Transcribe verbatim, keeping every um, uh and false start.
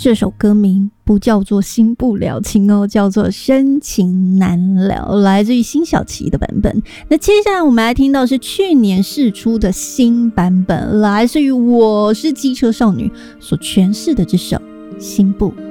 这首歌名不叫做新不了情哦，叫做深情难了，来自于辛晓琪的版本。那接下来我们来听到是去年释出的新版本，来自于我是机车少女所诠释的这首新不